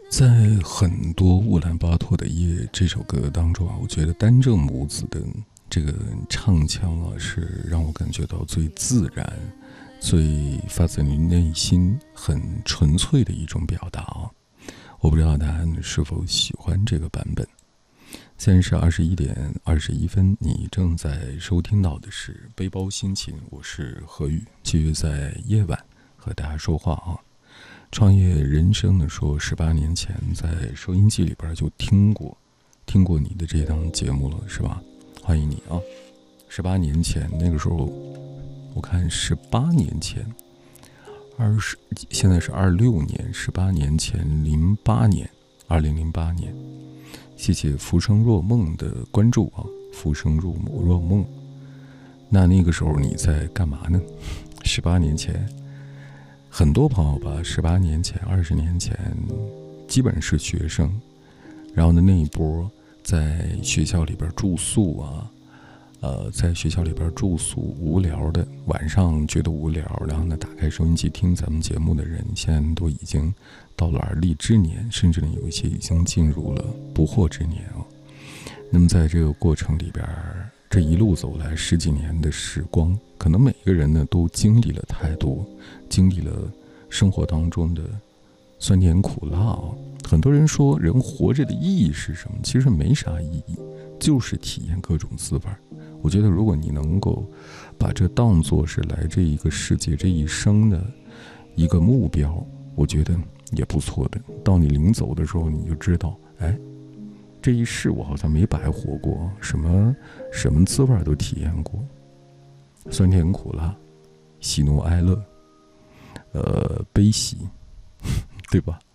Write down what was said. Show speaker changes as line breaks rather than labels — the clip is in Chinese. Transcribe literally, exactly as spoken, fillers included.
在很多乌兰巴托的夜这首歌当中啊，我觉得单正母子的这个唱腔啊，是让我感觉到最自然、最发自于内心、很纯粹的一种表达啊。我不知道大家是否喜欢这个版本。现在是二十一点二十一分，你正在收听到的是背包心情，我是何宇，继续在夜晚和大家说话啊。创业人生的说，十八年前在收音机里边就听过，听过你的这档节目了，是吧？欢迎你啊！十八年前那个时候，我看十八年前，二十现在是二六年，十八年前零八年，二零零八年，谢谢浮生若梦的关注啊！浮生若若梦，那那个时候你在干嘛呢？十八年前。很多朋友吧，十八年前、二十年前，基本是学生，然后呢，那一波在学校里边住宿啊，呃，在学校里边住宿无聊的，晚上觉得无聊，然后呢，打开收音机听咱们节目的人，现在都已经到了而立之年，甚至呢，有一些已经进入了不惑之年哦。那么在这个过程里边，这一路走来十几年的时光，可能每个人呢都经历了太多，经历了生活当中的酸甜苦辣哦。很多人说人活着的意义是什么？其实没啥意义，就是体验各种滋味。我觉得如果你能够把这当作是来这一个世界这一生的一个目标，我觉得也不错的。到你临走的时候，你就知道，哎，这一世我好像没白活过，什么什么滋味都体验过，酸甜苦辣，喜怒哀乐，呃，悲喜，对吧？